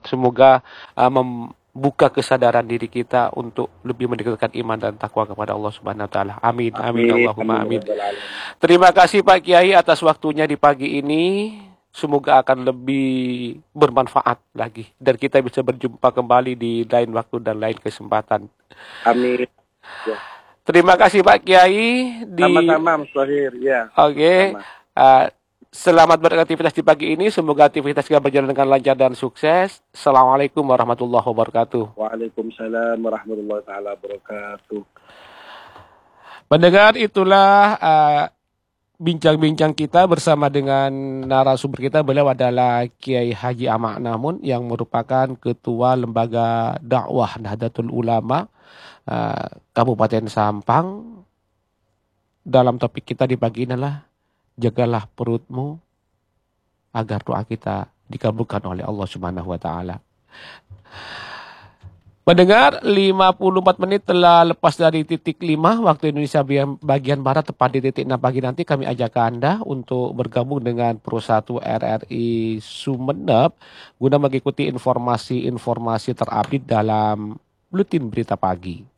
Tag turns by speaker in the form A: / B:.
A: Semoga membuka kesadaran diri kita untuk lebih mendekatkan iman dan takwa kepada Allah Subhanahu wa taala. Amin. Amin
B: Amin,
A: Allahumma
B: amin,
A: amin.
B: rabbal alamin.
A: Terima kasih Pak Kiai atas waktunya di pagi ini. Semoga akan lebih bermanfaat lagi dan kita bisa berjumpa kembali di lain waktu dan lain kesempatan.
B: Amin. Ya.
A: Terima kasih Pak Kiai
B: Sama-sama, Mas Wahir. Ya.
A: Oke.
B: Sama.
A: Selamat beraktivitas di pagi ini. Semoga aktivitas kita berjalan dengan lancar dan sukses. Assalamualaikum warahmatullahi wabarakatuh.
B: Waalaikumsalam warahmatullahi taala wabarakatuh.
A: Pendengar, itulah bincang-bincang kita bersama dengan narasumber kita. Beliau adalah Kiai Haji Ahmad Namun yang merupakan Ketua Lembaga Dakwah Nahdlatul Ulama Kabupaten Sampang. Dalam topik kita di pagi ini adalah jagalah perutmu agar doa kita dikabulkan oleh Allah Subhanahu wa taala. Mendengar 54 menit telah lepas dari titik 5 waktu Indonesia bagian Barat, tepat di titik 6 pagi nanti kami ajak Anda untuk bergabung dengan Pro1 RRI Sumeneb guna mengikuti informasi-informasi terupdate dalam Buletin Berita Pagi.